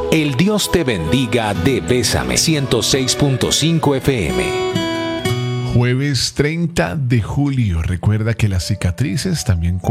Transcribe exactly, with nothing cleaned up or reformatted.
El Dios te bendiga de Bésame ciento seis punto cinco F M. Jueves treinta de julio. Recuerda que las cicatrices también